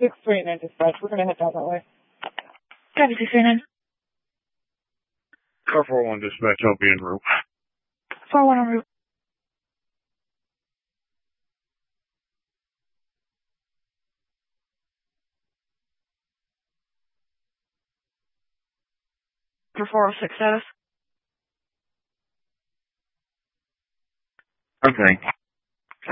639 dispatch. We're gonna head down that way. Copy 639. Car 41 dispatch, I'll be en route. 41 en route. For 406 status. Okay.